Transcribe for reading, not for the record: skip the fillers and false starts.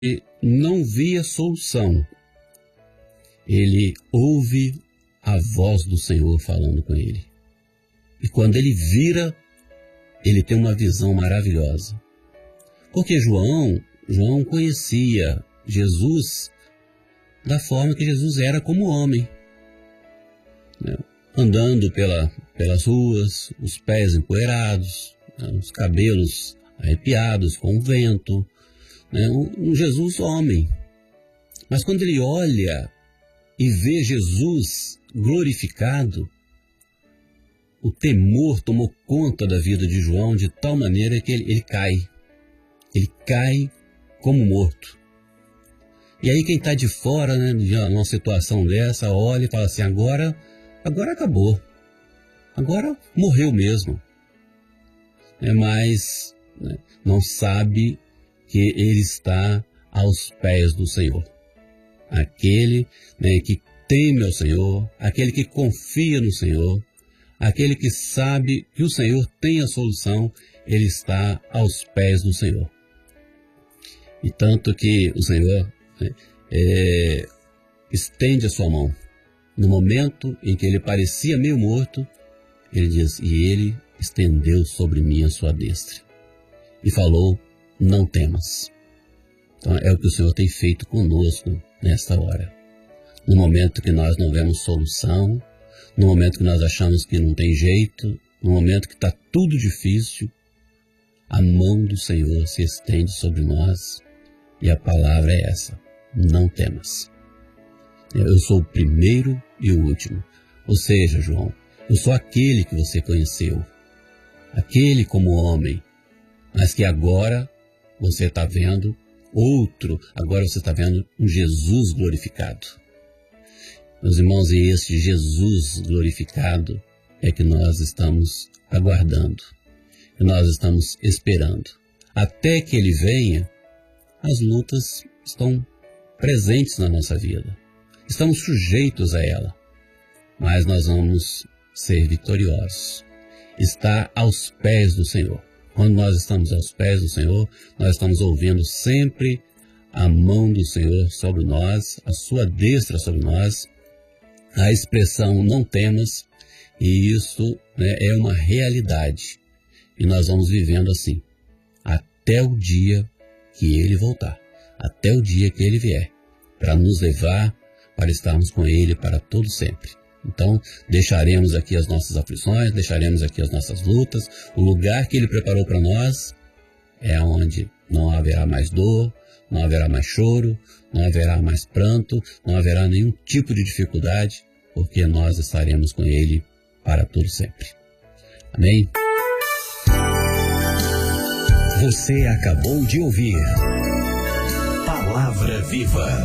ele não via solução, ele ouve a voz do Senhor falando com ele. E quando ele vira, ele tem uma visão maravilhosa. Porque João conhecia Jesus da forma que Jesus era como homem, né? Andando pelas ruas, os pés empoeirados, né? Os cabelos arrepiados com o vento, né? Um Jesus homem. Mas quando ele olha e vê Jesus glorificado, o temor tomou conta da vida de João de tal maneira que ele cai. Ele cai como morto. E aí quem está de fora, né, numa situação dessa, olha e fala assim, agora acabou. Agora morreu mesmo. Mas né, não sabe que ele está aos pés do Senhor. Aquele né, que teme ao Senhor, aquele que confia no Senhor, aquele que sabe que o Senhor tem a solução, ele está aos pés do Senhor. E tanto que o Senhor estende a sua mão. No momento em que ele parecia meio morto, ele diz, e ele estendeu sobre mim a sua destra. E falou, não temas. Então é o que o Senhor tem feito conosco nesta hora. No momento que nós não vemos solução, no momento que nós achamos que não tem jeito, no momento que está tudo difícil, a mão do Senhor se estende sobre nós e a palavra é essa, não temas. Eu sou o primeiro e o último. Ou seja, João, eu sou aquele que você conheceu, aquele como homem, mas que agora você está vendo outro, agora você está vendo um Jesus glorificado. Meus irmãos, e esse Jesus glorificado é que nós estamos aguardando, que nós estamos esperando. Até que ele venha, as lutas estão presentes na nossa vida. Estamos sujeitos a ela, mas nós vamos ser vitoriosos. Está aos pés do Senhor. Quando nós estamos aos pés do Senhor, nós estamos ouvindo sempre a mão do Senhor sobre nós, a sua destra sobre nós, a expressão não temas, e isso né, é uma realidade. E nós vamos vivendo assim, até o dia que Ele voltar, até o dia que Ele vier, para nos levar, para estarmos com Ele para todo sempre. Então, deixaremos aqui as nossas aflições, deixaremos aqui as nossas lutas. O lugar que Ele preparou para nós é onde não haverá mais dor, não haverá mais choro, não haverá mais pranto, não haverá nenhum tipo de dificuldade, porque nós estaremos com Ele para todo sempre. Amém? Você acabou de ouvir Palavra Viva.